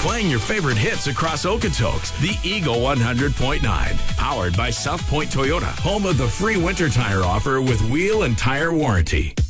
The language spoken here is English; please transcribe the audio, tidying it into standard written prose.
playing your favorite hits across Okotoks. The Eagle 100.9, powered by South Point Toyota, home of the free winter tire offer with wheel and tire warranty.